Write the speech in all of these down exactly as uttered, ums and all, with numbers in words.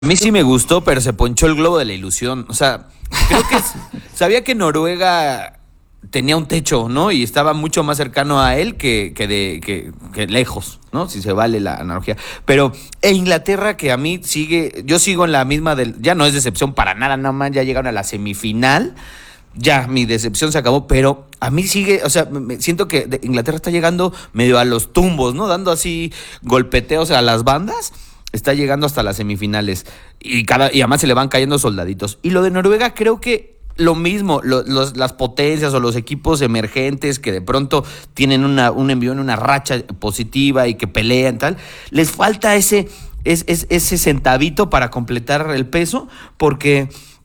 A mí sí me gustó, pero se ponchó el globo de la ilusión. O sea, creo que es, sabía que Noruega tenía un techo, ¿no? Y estaba mucho más cercano a él que, que, de, que, que lejos, ¿no? Si se vale la analogía. Pero e Inglaterra, que a mí sigue, yo sigo en la misma, del, ya no es decepción para nada, nada más, ya llegaron a la semifinal. Ya, mi decepción se acabó, pero a mí sigue, o sea, me siento que Inglaterra está llegando medio a los tumbos, ¿no? Dando así golpeteos a las bandas. Está llegando hasta las semifinales y cada y además se le van cayendo soldaditos. Y lo de Noruega creo que lo mismo, lo, los, las potencias o los equipos emergentes que de pronto tienen una, un envío en una racha positiva y que pelean tal, les falta ese, es, es, ese centavito para completar el peso, porque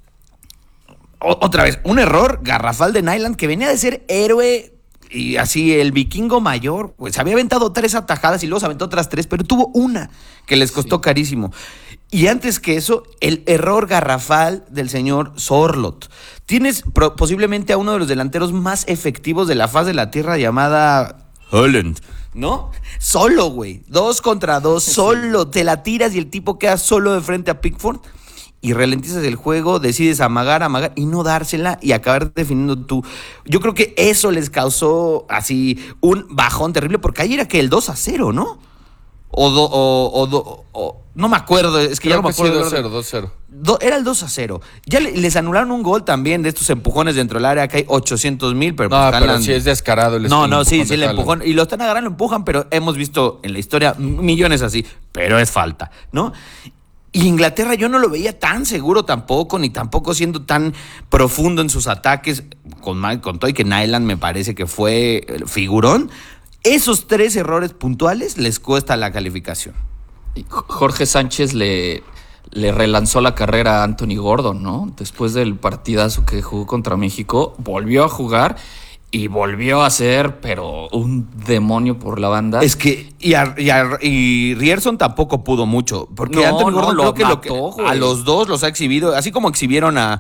o, otra vez, un error garrafal de Nyland, que venía de ser héroe. Y así el vikingo mayor, pues se había aventado tres atajadas y luego se aventó otras tres, pero tuvo una que les costó sí. carísimo. Y antes que eso, el error garrafal del señor Sorloth. Tienes pro, posiblemente a uno de los delanteros más efectivos de la faz de la tierra, llamada Haaland, ¿no? Solo, güey. Dos contra dos, solo. Sí. Te la tiras y el tipo queda solo de frente a Pickford. Y ralentizas el juego, decides amagar, amagar y no dársela y acabar definiendo tú. Yo creo que eso les causó así un bajón terrible, porque ahí era que el dos a cero, ¿no? O, do, o, o, do, o no me acuerdo, es que Creo ya no me acuerdo. Sí, dos cero, dos cero. Do, era el dos a cero. Ya le, les anularon un gol también de estos empujones dentro del área, que hay ochocientos mil, pero no, pues pero Haaland, sí es descarado. El no, no, sí, sí, el empujón. Y lo están agarrando, lo empujan, pero hemos visto en la historia millones así, pero es falta, ¿no? Y Inglaterra yo no lo veía tan seguro tampoco, ni tampoco siendo tan profundo en sus ataques, con, con todo y que Nyland me parece que fue figurón. Esos tres errores puntuales les cuesta la calificación. Jorge Sánchez le, le relanzó la carrera a Anthony Gordon, ¿no? Después del partidazo que jugó contra México, volvió a jugar y volvió a ser, pero un demonio por la banda. Es que, y, a, y, a, y Rierson tampoco pudo mucho, porque no, Anthony Gordon no, creo lo que, mató, lo que a los dos los ha exhibido, así como exhibieron a,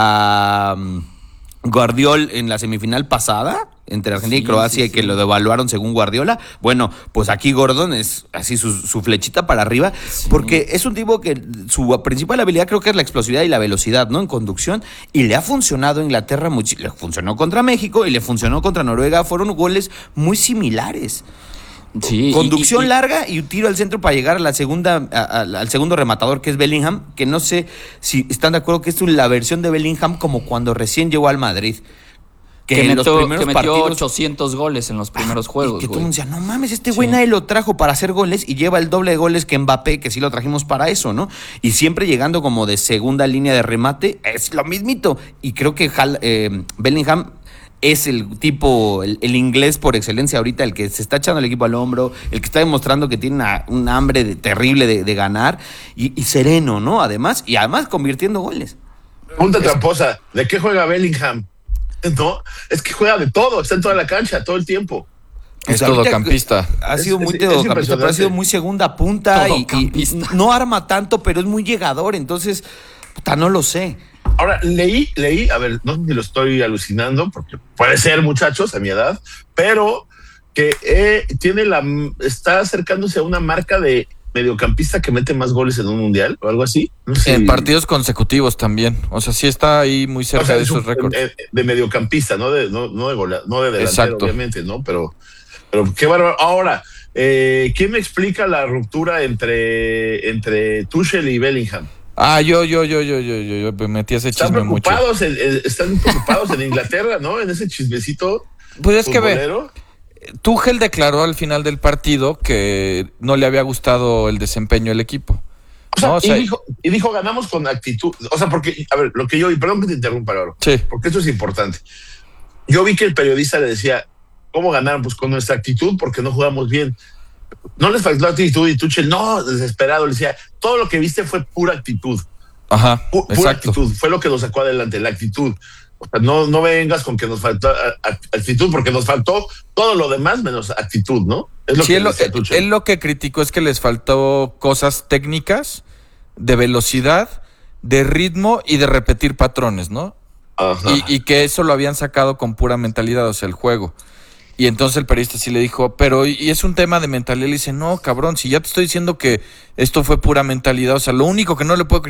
a um, Guardiol en la semifinal pasada, entre Argentina sí, y Croacia, sí, sí. que lo devaluaron según Guardiola. Bueno, pues aquí Gordon es así su, su flechita para arriba, sí. porque es un tipo que su principal habilidad creo que es la explosividad y la velocidad, ¿no? En conducción, y le ha funcionado a Inglaterra, mucho, le funcionó contra México y le funcionó contra Noruega, fueron goles muy similares. Sí, conducción y, y, larga y un tiro al centro para llegar a la segunda, a, a, al segundo rematador, que es Bellingham, que no sé si están de acuerdo que es la versión de Bellingham como cuando recién llegó al Madrid. Que, que, en metió, los primeros que metió partidos, ochocientos goles en los primeros ah, juegos. Y que todo el mundo decía, no mames, este güey sí. nadie lo trajo para hacer goles y lleva el doble de goles que Mbappé, que sí lo trajimos para eso, ¿no? Y siempre llegando como de segunda línea de remate, es lo mismito. Y creo que Hal, eh, Bellingham es el tipo, el, el inglés por excelencia ahorita, el que se está echando el equipo al hombro, el que está demostrando que tiene una, una hambre de, terrible de, de ganar y, y sereno, ¿no? Además, y además convirtiendo goles. Pregunta es, tramposa, ¿de qué juega Bellingham? No, es que juega de todo, está en toda la cancha, todo el tiempo. Es o sea, todocampista. Ha sido muy todocampista, pero ha sido muy segunda punta y, y no arma tanto, pero es muy llegador, entonces, puta, no lo sé. Ahora, leí, leí, a ver, no sé si lo estoy alucinando, porque puede ser, muchachos, a mi edad, pero que eh, tiene la, está acercándose a una marca de mediocampista que mete más goles en un mundial o algo así. No sé. En partidos consecutivos también. O sea, sí está ahí muy cerca, o sea, de esos récords. De, de mediocampista, no de, no, no de, gola, no de delantero, exacto. Obviamente, ¿no? Pero, pero qué bárbaro. Ahora, eh, ¿quién me explica la ruptura entre, entre Tuchel y Bellingham? Ah, yo, yo, yo, yo, yo, yo, yo me metí ese chisme están mucho. En, en, están preocupados en Inglaterra, ¿no? En ese chismecito. Pues es futbolero. Que ve. Tuchel declaró al final del partido que no le había gustado el desempeño del equipo. O sea, ¿no? O sea, y, dijo, y dijo, ganamos con actitud. O sea, porque, a ver, lo que yo, y perdón que te interrumpa ahora, sí. porque esto es importante. Yo vi que el periodista le decía, ¿cómo ganaron? Pues con nuestra actitud, porque no jugamos bien. No les faltó actitud y Tuchel, no, desesperado, le decía, todo lo que viste fue pura actitud. Ajá, Pu- pura exacto. actitud, fue lo que nos sacó adelante, la actitud. O sea, no, no vengas con que nos faltó actitud, porque nos faltó todo lo demás menos actitud, ¿no? Es lo sí, que él, él, él lo que criticó es que les faltó cosas técnicas, de velocidad, de ritmo y de repetir patrones, ¿no? Ajá. Y, y que eso lo habían sacado con pura mentalidad, o sea, el juego. Y entonces el periodista sí le dijo, pero y es un tema de mentalidad. Le dice, no, cabrón, si ya te estoy diciendo que esto fue pura mentalidad, o sea, lo único que no le puedo